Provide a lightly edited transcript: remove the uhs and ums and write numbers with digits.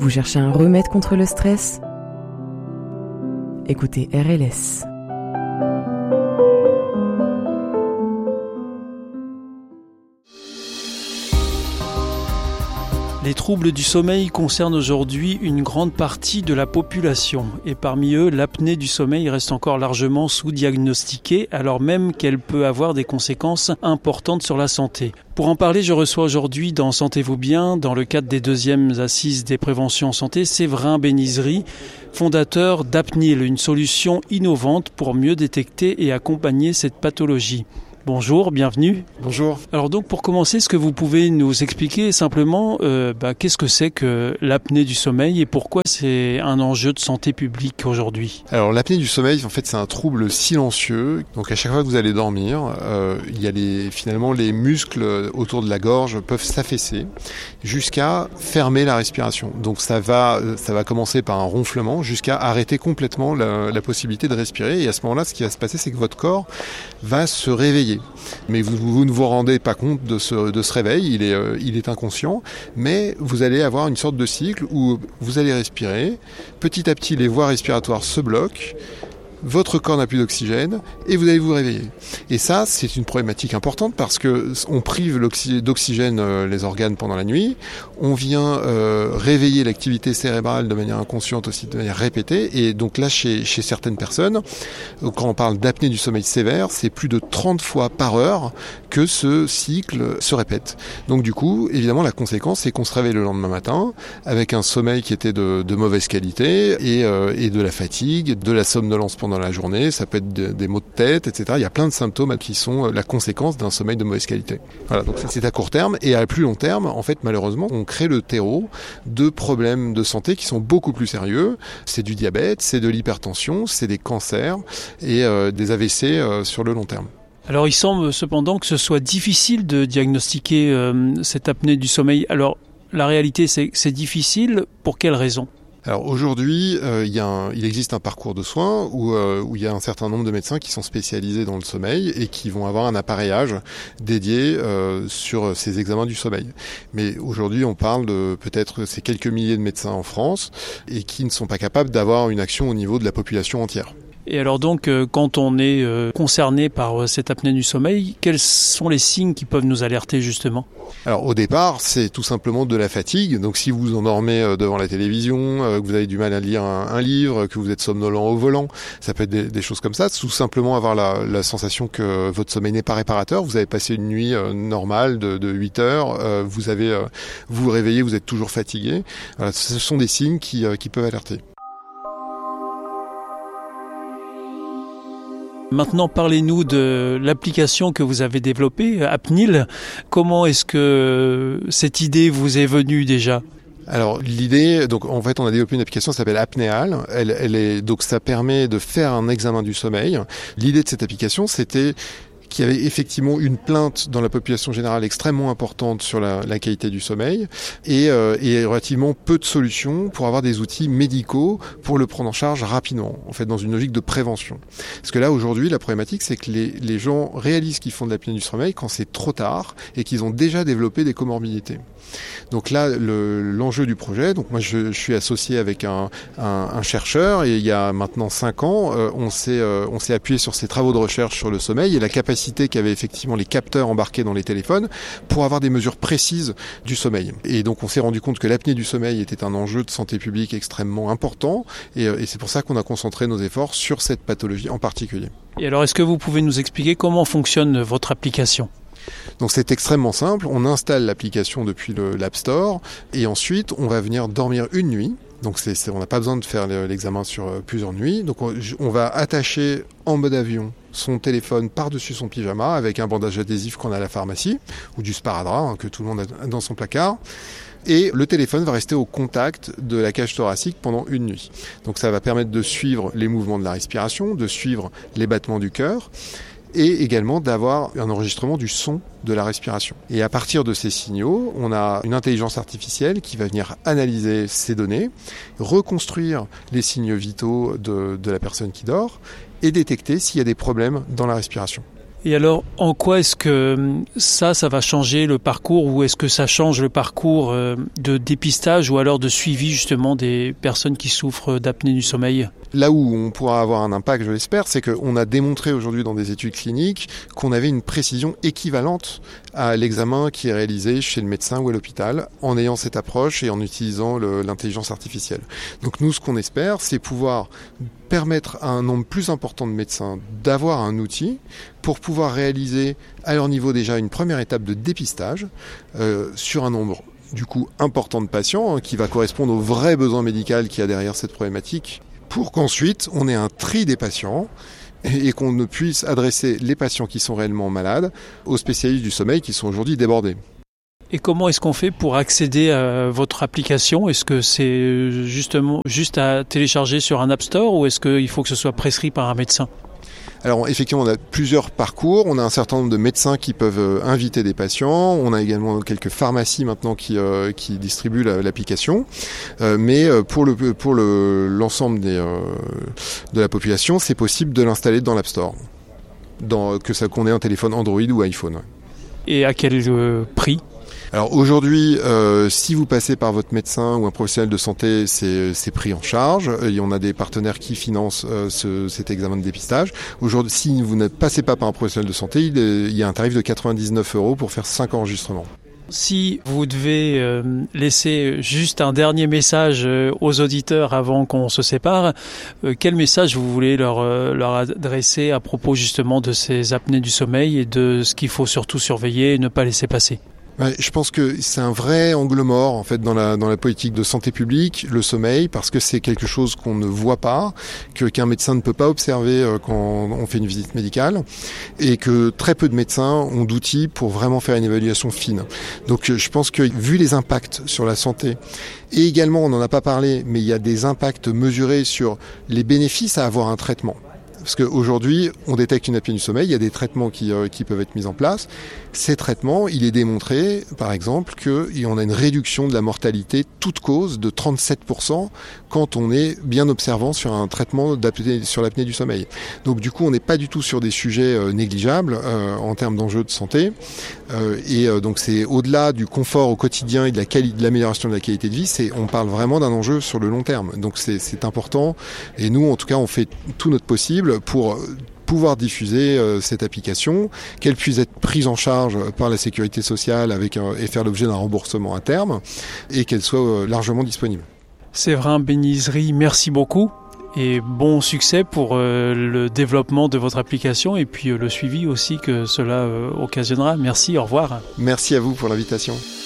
Vous cherchez un remède contre le stress ? Écoutez RLS. Les troubles du sommeil concernent aujourd'hui une grande partie de la population et parmi eux, l'apnée du sommeil reste encore largement sous-diagnostiquée alors même qu'elle peut avoir des conséquences importantes sur la santé. Pour en parler, je reçois aujourd'hui dans Sentez-vous bien, dans le cadre des 2e assises des préventions en santé, Séverin Bénizerie, fondateur d'Apnil, une solution innovante pour mieux détecter et accompagner cette pathologie. Bonjour, bienvenue. Bonjour. Alors donc pour commencer, est-ce que vous pouvez nous expliquer simplement qu'est-ce que c'est que l'apnée du sommeil et pourquoi c'est un enjeu de santé publique aujourd'hui ? Alors l'apnée du sommeil, en fait, c'est un trouble silencieux. Donc à chaque fois que vous allez dormir, il y a finalement les muscles autour de la gorge peuvent s'affaisser jusqu'à fermer la respiration. Donc ça va commencer par un ronflement jusqu'à arrêter complètement la possibilité de respirer. Et à ce moment-là, ce qui va se passer, c'est que votre corps va se réveiller. Mais vous ne vous rendez pas compte de ce réveil, il est inconscient, mais vous allez avoir une sorte de cycle où vous allez respirer, petit à petit les voies respiratoires se bloquent, votre corps n'a plus d'oxygène et vous allez vous réveiller. Et ça, c'est une problématique importante parce que on prive d'oxygène les organes pendant la nuit, on vient réveiller l'activité cérébrale de manière inconsciente aussi, de manière répétée. Et donc là, chez certaines personnes, quand on parle d'apnée du sommeil sévère, c'est plus de 30 fois par heure que ce cycle se répète. Donc du coup, évidemment, la conséquence, c'est qu'on se réveille le lendemain matin avec un sommeil qui était de mauvaise qualité et de la fatigue, de la somnolence pendant la journée, ça peut être des maux de tête, etc. Il y a plein de symptômes qui sont la conséquence d'un sommeil de mauvaise qualité. Voilà, donc ça, c'est à court terme. Et à plus long terme, en fait, malheureusement, on crée le terreau de problèmes de santé qui sont beaucoup plus sérieux. C'est du diabète, c'est de l'hypertension, c'est des cancers et des AVC sur le long terme. Alors il semble cependant que ce soit difficile de diagnostiquer cette apnée du sommeil. Alors la réalité, c'est que c'est difficile. Pour quelles raisons ? Alors aujourd'hui, il existe un parcours de soins où il y a un certain nombre de médecins qui sont spécialisés dans le sommeil et qui vont avoir un appareillage dédié sur ces examens du sommeil. Mais aujourd'hui, on parle de peut-être ces quelques milliers de médecins en France et qui ne sont pas capables d'avoir une action au niveau de la population entière. Et alors donc, quand on est concerné par cette apnée du sommeil, quels sont les signes qui peuvent nous alerter justement ? Alors au départ, c'est tout simplement de la fatigue. Donc si vous vous endormez devant la télévision, que vous avez du mal à lire un livre, que vous êtes somnolent au volant, ça peut être des choses comme ça. Tout simplement avoir la sensation que votre sommeil n'est pas réparateur. Vous avez passé une nuit normale de 8 heures, vous vous réveillez, vous êtes toujours fatigué. Voilà, ce sont des signes qui peuvent alerter. Maintenant, parlez-nous de l'application que vous avez développée, Apnil. Comment est-ce que cette idée vous est venue déjà ? Alors l'idée, donc en fait on a développé une application qui s'appelle Apnéal. Donc ça permet de faire un examen du sommeil. L'idée de cette application, c'était qu'il y avait effectivement une plainte dans la population générale extrêmement importante sur la qualité du sommeil et relativement peu de solutions pour avoir des outils médicaux pour le prendre en charge rapidement, en fait dans une logique de prévention. Parce que là aujourd'hui la problématique c'est que les gens réalisent qu'ils font de l'apnée du sommeil quand c'est trop tard et qu'ils ont déjà développé des comorbidités. Donc là, l'enjeu du projet, donc moi je suis associé avec un chercheur et il y a maintenant 5 ans, on s'est appuyé sur ses travaux de recherche sur le sommeil et la capacité qu'avaient effectivement les capteurs embarqués dans les téléphones pour avoir des mesures précises du sommeil. Et donc on s'est rendu compte que l'apnée du sommeil était un enjeu de santé publique extrêmement important et c'est pour ça qu'on a concentré nos efforts sur cette pathologie en particulier. Et alors est-ce que vous pouvez nous expliquer comment fonctionne votre application ? Donc c'est extrêmement simple, on installe l'application depuis l'App Store et ensuite on va venir dormir une nuit. Donc on n'a pas besoin de faire l'examen sur plusieurs nuits. Donc on va attacher en mode avion son téléphone par-dessus son pyjama avec un bandage adhésif qu'on a à la pharmacie ou du sparadrap que tout le monde a dans son placard. Et le téléphone va rester au contact de la cage thoracique pendant une nuit. Donc ça va permettre de suivre les mouvements de la respiration, de suivre les battements du cœur et également d'avoir un enregistrement du son de la respiration. Et à partir de ces signaux, on a une intelligence artificielle qui va venir analyser ces données, reconstruire les signes vitaux de la personne qui dort et détecter s'il y a des problèmes dans la respiration. Et alors, en quoi est-ce que ça va changer le parcours, ou est-ce que ça change le parcours de dépistage ou alors de suivi justement des personnes qui souffrent d'apnée du sommeil ? Là où on pourra avoir un impact, je l'espère, c'est qu'on a démontré aujourd'hui dans des études cliniques qu'on avait une précision équivalente à l'examen qui est réalisé chez le médecin ou à l'hôpital en ayant cette approche et en utilisant l'intelligence artificielle. Donc nous, ce qu'on espère, c'est pouvoir permettre à un nombre plus important de médecins d'avoir un outil pour pouvoir réaliser à leur niveau déjà une première étape de dépistage sur un nombre du coup important de patients qui va correspondre au vrai besoin médical qu'il y a derrière cette problématique, pour qu'ensuite on ait un tri des patients et qu'on ne puisse adresser les patients qui sont réellement malades aux spécialistes du sommeil qui sont aujourd'hui débordés. Et comment est-ce qu'on fait pour accéder à votre application ? Est-ce que c'est justement juste à télécharger sur un App Store, ou est-ce qu'il faut que ce soit prescrit par un médecin ? Alors effectivement, on a plusieurs parcours. On a un certain nombre de médecins qui peuvent inviter des patients. On a également quelques pharmacies maintenant qui distribuent l'application. Mais pour l'ensemble de la population, c'est possible de l'installer dans l'App Store, qu'on ait un téléphone Android ou iPhone. Et à quel prix ? Alors aujourd'hui, si vous passez par votre médecin ou un professionnel de santé, c'est pris en charge. Et on a des partenaires qui financent cet examen de dépistage. Aujourd'hui, si vous ne passez pas par un professionnel de santé, il y a un tarif de 99 € pour faire 5 enregistrements. Si vous devez laisser juste un dernier message aux auditeurs avant qu'on se sépare, quel message vous voulez leur adresser à propos justement de ces apnées du sommeil et de ce qu'il faut surtout surveiller et ne pas laisser passer ? Ouais, je pense que c'est un vrai angle mort en fait dans la politique de santé publique, le sommeil, parce que c'est quelque chose qu'on ne voit pas, qu'un médecin ne peut pas observer quand on fait une visite médicale, et que très peu de médecins ont d'outils pour vraiment faire une évaluation fine. Donc je pense que vu les impacts sur la santé, et également on n'en a pas parlé, mais il y a des impacts mesurés sur les bénéfices à avoir un traitement. Parce qu'aujourd'hui, on détecte une apnée du sommeil, il y a des traitements qui peuvent être mis en place. Ces traitements, il est démontré, par exemple, qu'on a une réduction de la mortalité toute cause de 37% quand on est bien observant sur un traitement sur l'apnée du sommeil. Donc du coup, on n'est pas du tout sur des sujets négligeables en termes d'enjeux de santé. Donc c'est au-delà du confort au quotidien et de l'amélioration de la qualité de vie, on parle vraiment d'un enjeu sur le long terme. Donc c'est important. Et nous, en tout cas, on fait tout notre possible pour pouvoir diffuser cette application, qu'elle puisse être prise en charge par la sécurité sociale et faire l'objet d'un remboursement à terme, et qu'elle soit largement disponible. Séverin Benizri, merci beaucoup et bon succès pour le développement de votre application et puis le suivi aussi que cela occasionnera. Merci, au revoir. Merci à vous pour l'invitation.